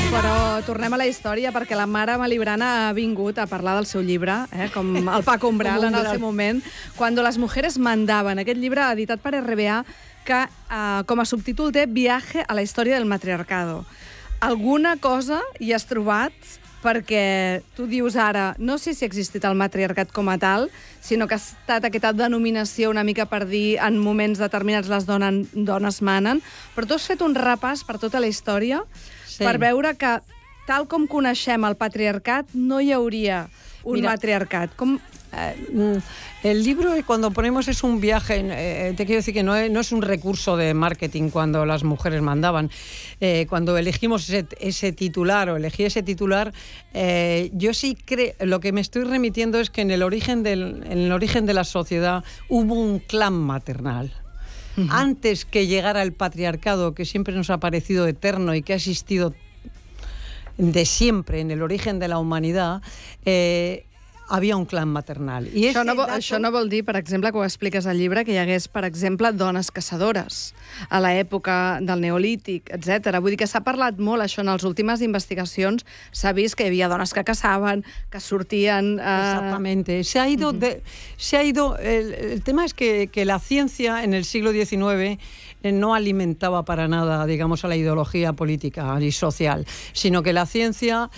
Però tornem a la història, perquè la Mara Malibrana ha vingut a parlar del seu llibre, com el Paco Umbral en el seu moment, Cuando las mujeres mandaban. Aquest llibre editat per RBA, que com a subtítol té Viaje a la història del matriarcado. Alguna cosa hi has trobat? Perquè tu dius ara, no sé si ha existit el matriarcat com a tal, sinó que ha estat aquesta denominació una mica per dir en moments determinats les dones manen, però tu has fet un repàs per tota la història per veure que, tal com coneixem el patriarcat, no hi hauria un matriarcat. El libro, cuando ponemos, es un viaje, te quiero decir que no es un recurso de marketing cuando las mujeres mandaban. Cuando elegimos ese titular, yo sí creo, lo que me estoy remitiendo es que en el origen de la sociedad hubo un clan maternal. Antes que llegara el patriarcado, que siempre nos ha parecido eterno y que ha existido de siempre en el origen de la humanidad, havia un clan maternal. I això no vol dir, per exemple, que ho expliques al llibre, que hi hagués, per exemple, dones caçadores a l'època del Neolític, etc. Vull dir que s'ha parlat molt, això, en les últimes investigacions s'ha vist que hi havia dones que caçaven, que sortien... Exactamente. Se ha ido... El tema es que la ciencia en el siglo XIX no alimentaba para nada, digamos, a la ideología política y social, sino que la ciencia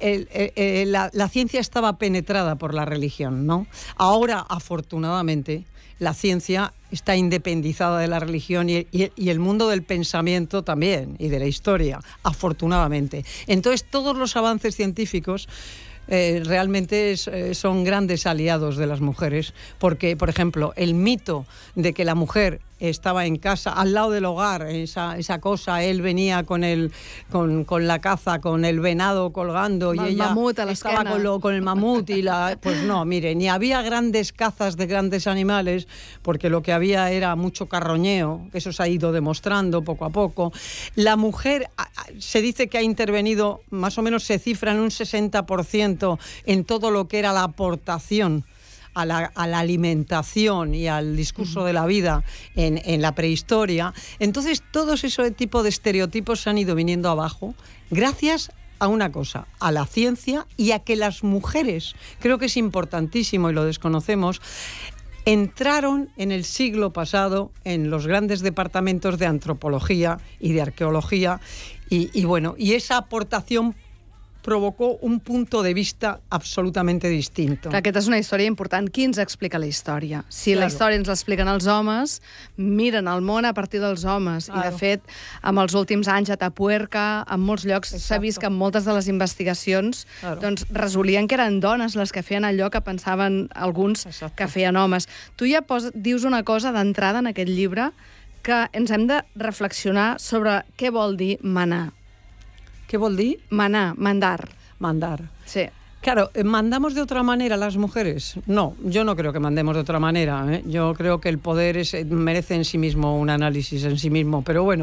estaba penetrada por la religión, ¿no? Ahora, afortunadamente, la ciencia está independizada de la religión y el mundo del pensamiento también, y de la historia, afortunadamente. Entonces, todos los avances científicos realmente son grandes aliados de las mujeres, porque, por ejemplo, el mito de que la mujer estaba en casa, al lado del hogar, esa cosa, él venía con la caza, con el venado colgando, y ella estaba con el mamut pues no, mire, ni había grandes cazas de grandes animales, porque lo que había era mucho carroñeo, que eso se ha ido demostrando poco a poco. La mujer se dice que ha intervenido, más o menos se cifra en un 60% en todo lo que era la aportación a la alimentación y al discurso de la vida en la prehistoria. Entonces, todos ese tipo de estereotipos se han ido viniendo abajo gracias a una cosa, a la ciencia, y a que las mujeres, creo que es importantísimo y lo desconocemos, entraron en el siglo pasado en los grandes departamentos de antropología y de arqueología, y esa aportación provocó un punto de vista absolutament distinto. Aquesta és una història important. Qui ens explica la història? Si la història ens l'expliquen els homes, miren el món a partir dels homes. I, de fet, amb els últims anys a Tapuerca, en molts llocs s'ha vist que en moltes de les investigacions doncs, resolien que eren dones les que feien allò que pensaven alguns que feien homes. Tu ja dius una cosa d'entrada en aquest llibre, que ens hem de reflexionar sobre què vol dir manar. ¿Qué vol dir? Manar, mandar. Mandar. Sí. Claro, ¿mandamos de otra manera las mujeres? No, yo no creo que mandemos de otra manera, ¿eh? Yo creo que el poder merece en sí mismo un análisis en sí mismo, pero bueno.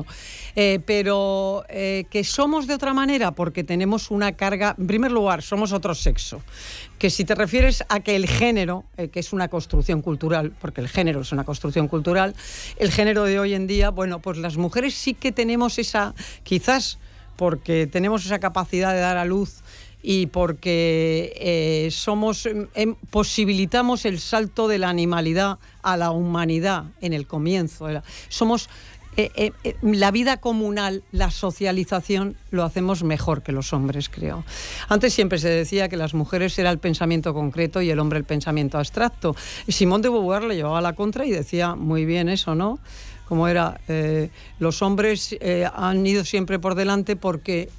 Que somos de otra manera porque tenemos una carga... En primer lugar, somos otro sexo. Que si te refieres a que el género, que es una construcción cultural, porque el género es una construcción cultural, el género de hoy en día, bueno, pues las mujeres sí que tenemos esa... Quizás porque tenemos esa capacidad de dar a luz y porque posibilitamos el salto de la animalidad a la humanidad en el comienzo. Somos la vida comunal, la socialización, lo hacemos mejor que los hombres, creo. Antes siempre se decía que las mujeres era el pensamiento concreto y el hombre el pensamiento abstracto. Simone de Beauvoir le llevaba la contra y decía muy bien eso, ¿no? Como era, los hombres han ido siempre por delante porque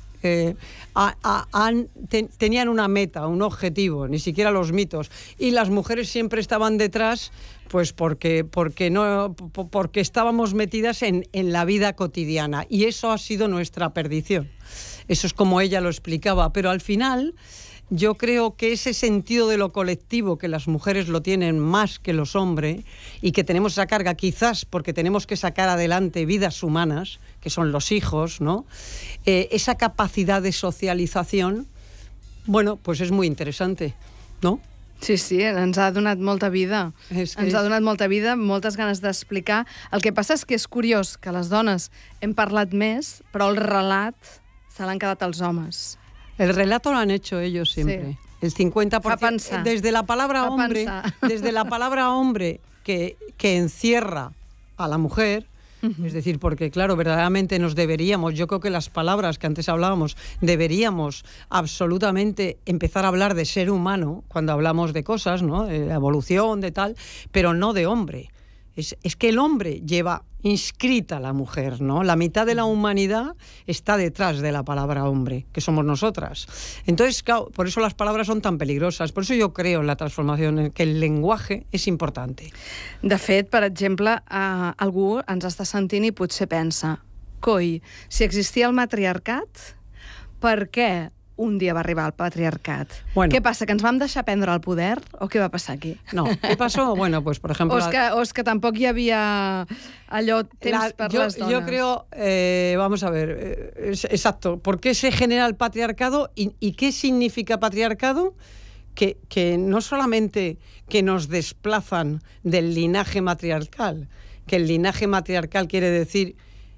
tenían una meta, un objetivo, ni siquiera los mitos, y las mujeres siempre estaban detrás, pues porque estábamos metidas en la vida cotidiana, y eso ha sido nuestra perdición. Eso es como ella lo explicaba, pero al final yo creo que ese sentido de lo colectivo, que las mujeres lo tienen más que los hombres, y que tenemos esa carga quizás porque tenemos que sacar adelante vidas humanas, que son los hijos, ¿no? Esa capacidad de socialización, bueno, pues és muy interesante, ¿no? Sí, sí, ens ha donat molta vida. Ens ha donat molta vida, moltes ganes d'explicar. El que passa és que és curiós que les dones hem parlat més, però el relat se l'han quedat els homes. El relato lo han hecho ellos siempre. Sí. El 50%. Desde la palabra hombre, desde la palabra hombre que encierra a la mujer. Es decir, porque claro, verdaderamente nos deberíamos, yo creo que las palabras que antes hablábamos, deberíamos absolutamente empezar a hablar de ser humano cuando hablamos de cosas, ¿no? De evolución, de tal, pero no de hombre. Es que el hombre lleva inscrita a la mujer, ¿no? La mitad de la humanidad está detrás de la palabra hombre, que somos nosotras. Entonces, claro, por eso las palabras son tan peligrosas. Por eso yo creo en la transformación, en que el lenguaje és importante. De fet, per exemple, algú ens està sentint i potser pensa, coi, si existia el matriarcat, per què un dia va arribar el patriarcat? Bueno. Què passa, que ens vam deixar prendre el poder? O què va passar aquí? No, ¿qué pasó? Bueno, pues por ejemplo... O es que tampoc hi havia allò temps per les dones. Yo creo, vamos a ver, exacto, ¿por qué se genera el patriarcado y qué significa patriarcado? Que no solamente que nos desplazan del linaje matriarcal, que el linaje matriarcal quiere decir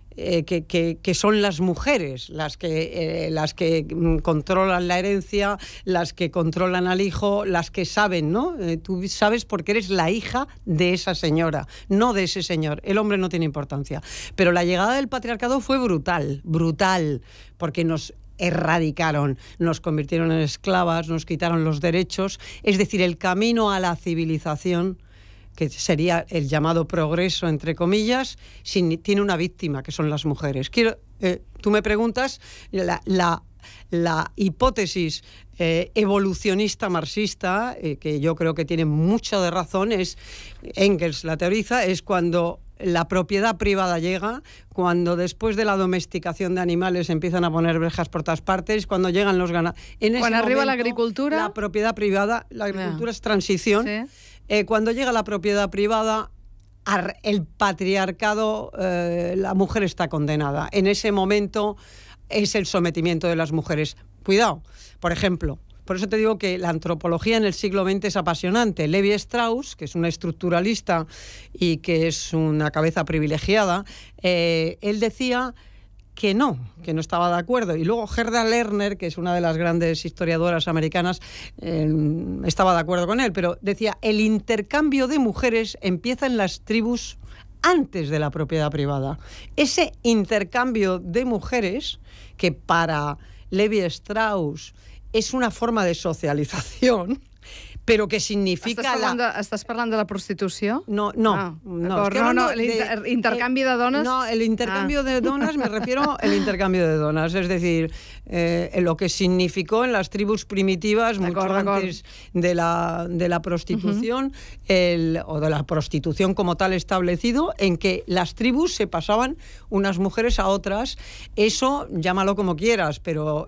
que son las mujeres las que controlan la herencia, las que controlan al hijo, las que saben, ¿no? Tú sabes porque eres la hija de esa señora, no de ese señor. El hombre no tiene importancia. Pero la llegada del patriarcado fue brutal, porque nos erradicaron, nos convirtieron en esclavas, nos quitaron los derechos. Es decir, el camino a la civilización, que sería el llamado progreso, entre comillas, tiene una víctima, que son las mujeres. Tú me preguntas, la hipótesis evolucionista marxista, que yo creo que tiene mucho de razón, Engels la teoriza, es cuando la propiedad privada llega, cuando después de la domesticación de animales empiezan a poner verjas por todas partes, cuando llegan los ganados. Cuando arriba la agricultura... La propiedad privada, la agricultura es transición. Sí. Cuando llega la propiedad privada, el patriarcado, la mujer está condenada. En ese momento es el sometimiento de las mujeres. Cuidado, por ejemplo... Por eso te digo que la antropología en el siglo XX es apasionante. Levi Strauss, que es un estructuralista y que es una cabeza privilegiada, él decía que no estaba de acuerdo. Y luego Gerda Lerner, que es una de las grandes historiadoras americanas, estaba de acuerdo con él, pero decía, el intercambio de mujeres empieza en las tribus antes de la propiedad privada. Ese intercambio de mujeres, que para Levi Strauss es una forma de socialización, pero que significa... ¿Estás hablando de la prostitución? No. El intercambio de donas... No, el intercambio de donas, me refiero al intercambio de donas, es decir, lo que significó en las tribus primitivas, mucho antes de la prostitución, o de la prostitución como tal establecido, en que las tribus se pasaban unas mujeres a otras. Eso, llámalo como quieras, pero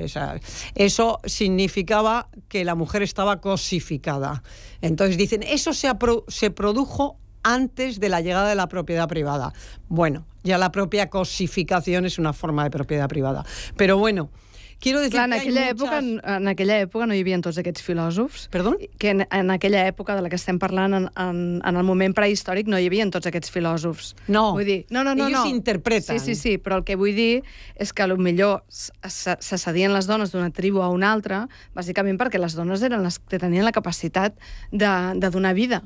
eso significaba que la mujer estaba cosificada. Entonces dicen, eso se produjo antes de la llegada de la propiedad privada. Bueno, ya la propia cosificación es una forma de propiedad privada. Pero bueno, quiero decir en aquella època no hi havia tots aquests filòsofs. Perdó? Que en aquella època de la que estem parlant, en el moment prehistòric, no hi havia tots aquests filòsofs. No, vull dir, no. Ells interpreten. Sí, però el que vull dir és que potser se cedien les dones d'una tribu a una altra, bàsicament perquè les dones eren les que tenien la capacitat de donar vida.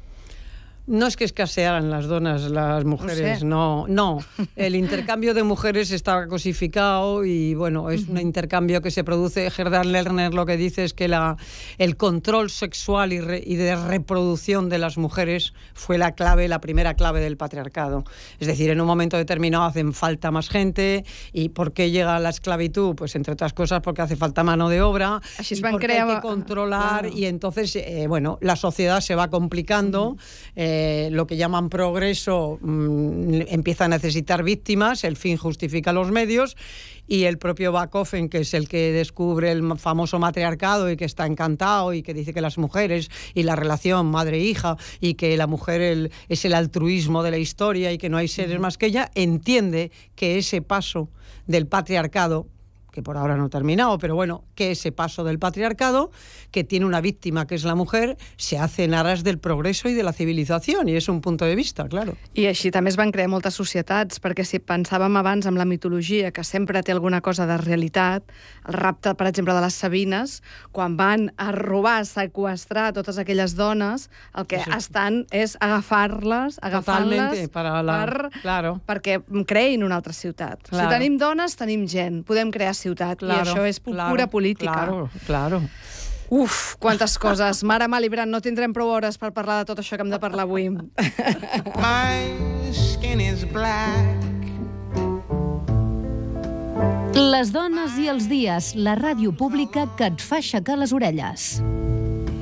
No es que escasearan las donas, las mujeres, no. El intercambio de mujeres está cosificado y, bueno, es un intercambio que se produce. Gerda Lerner lo que dice es que el control sexual y de reproducción de las mujeres fue la primera clave del patriarcado. Es decir, en un momento determinado hacen falta más gente. ¿Y por qué llega la esclavitud? Pues, entre otras cosas, porque hace falta mano de obra. Y porque hay que controlar. Claro. Y entonces, la sociedad se va complicando. Lo que llaman progreso empieza a necesitar víctimas, el fin justifica los medios, y el propio Bachofen, que es el que descubre el famoso matriarcado y que está encantado y que dice que las mujeres y la relación madre-hija y que la mujer es el altruismo de la historia y que no hay seres más que ella, entiende que ese paso del patriarcado que por ahora no ha terminado, pero bueno, que ese paso del patriarcado, que tiene una víctima que es la mujer, se hace en aras del progreso y de la civilización, y és un punt de vista, claro. I així també es van crear moltes societats, perquè si pensàvem abans amb la mitologia, que sempre té alguna cosa de realitat, el rapte, per exemple, de les Sabines, quan van a robar, seqüestrar totes aquelles dones, el que estan és agafar-les perquè creïn una altra ciutat. Claro. Si tenim dones, tenim gent, podem crear ciutat, i això és pura política. Claro. Uf, quantes coses. Mare Malibran, no tindrem prou hores per parlar de tot això que hem de parlar avui. My skin is black. Les dones i els dies, la ràdio pública que et fa aixecar les orelles.